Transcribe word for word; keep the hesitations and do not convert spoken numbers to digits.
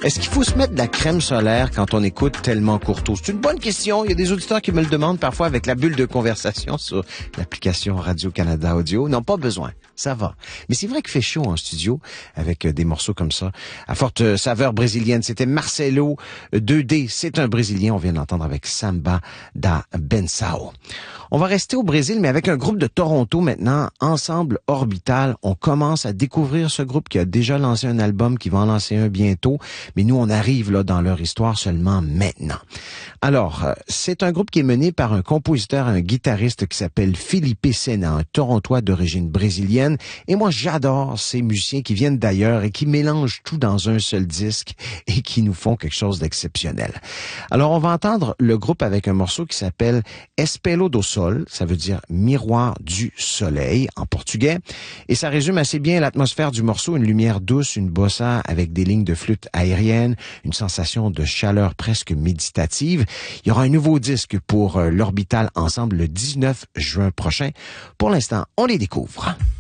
Est-ce qu'il faut se mettre de la crème solaire quand on écoute Tellement Courteau? C'est une bonne question. Il y a des auditeurs qui me le demandent parfois avec la bulle de conversation sur l'application Radio-Canada Audio. Non, pas besoin. Ça va. Mais c'est vrai qu'il fait chaud en studio avec des morceaux comme ça, à forte saveur brésilienne. C'était Marcelo deux D. C'est un Brésilien. On vient d'entendre avec Samba da Benção. On va rester au Brésil, mais avec un groupe de Toronto maintenant, Ensemble Orbital. On commence à découvrir ce groupe qui a déjà lancé un album, qui va en lancer un bientôt. Mais nous, on arrive là dans leur histoire seulement maintenant. Alors, c'est un groupe qui est mené par un compositeur, un guitariste qui s'appelle Felipe Sena, un Torontois d'origine brésilienne. Et moi, j'adore ces musiciens qui viennent d'ailleurs et qui mélangent tout dans un seul disque et qui nous font quelque chose d'exceptionnel. Alors, on va entendre le groupe avec un morceau qui s'appelle Espelho do Sol, ça veut dire miroir du soleil en portugais. Et ça résume assez bien l'atmosphère du morceau, une lumière douce, une bossa avec des lignes de flûte aérienne, une sensation de chaleur presque méditative. Il y aura un nouveau disque pour euh, l'Orbital Ensemble le dix-neuf juin prochain. Pour l'instant, on les découvre.